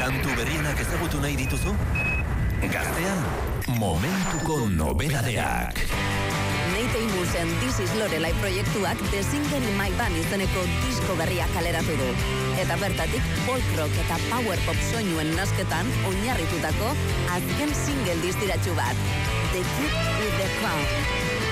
Kantu berrienak ezagutu nahi dituzu? Gaztean, momentuko nobedadeak. Neite Imusen This is Lorelai proiektuak The Singer in My Band izeneko disko berria kaleratu du. Eta bertatik folk rock eta power pop soinuen nasketan oinarritutako azken single distiratsu bat. The Kid with the Crown.